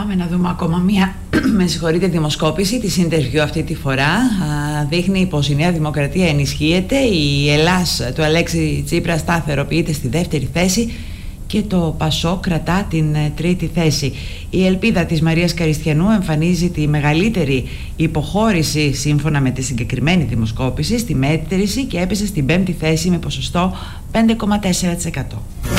Πάμε να δούμε ακόμα μία δημοσκόπηση της interview αυτή τη φορά. Δείχνει πως η Νέα Δημοκρατία ενισχύεται, η Ελλάς του Αλέξη Τσίπρα σταθεροποιείται στη δεύτερη θέση και το ΠΑΣΟΚ κρατά την τρίτη θέση. Η ελπίδα της Μαρίας Καριστιανού εμφανίζει τη μεγαλύτερη υποχώρηση σύμφωνα με τη συγκεκριμένη δημοσκόπηση στη μέτρηση και έπεσε στην πέμπτη θέση με ποσοστό 5,4%.